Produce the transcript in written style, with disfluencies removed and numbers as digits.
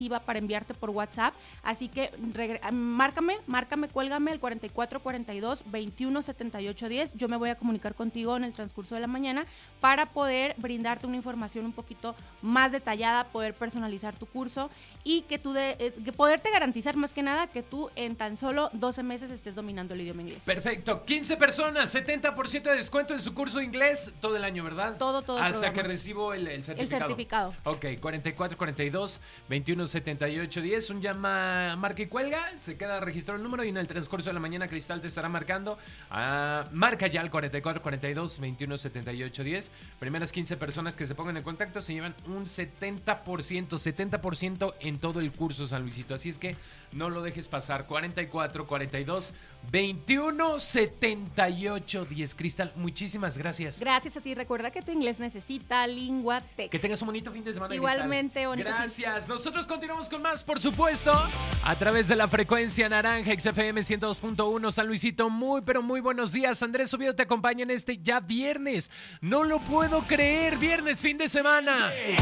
para enviarte por WhatsApp, así que márcame, cuélgame el 4442-217810. Yo me voy a comunicar contigo en el transcurso de la mañana para poder brindarte una información un poquito más detallada, poder personalizar tu curso y que poderte garantizar más que nada que tú en tan solo 12 meses estés dominando el idioma inglés. Perfecto, 15 personas, 70% de descuento en su curso de inglés todo el año, ¿verdad? Todo hasta que recibo el certificado. El certificado. Ok, 4442-217810, un llama, marca y cuelga, se queda registrado el número y en el transcurso de la mañana Cristal te estará marcando. Marca ya el 4442-217810. Primeras 15 personas que se pongan en contacto se llevan un 70% en todo el curso, San Luisito. Así es que no lo dejes pasar. 4442-217810. Cristal, muchísimas gracias. Gracias a ti. Recuerda que tu inglés necesita Lingua Tech. Que tengas un bonito fin de semana. Igualmente, bonito. Gracias. Nosotros continuamos con más, por supuesto, a través de la frecuencia naranja XFM 102.1 San Luisito. Muy, pero muy buenos días. Andrés Oviedo te acompaña en este ya viernes. No lo puedo creer. Viernes, fin de semana.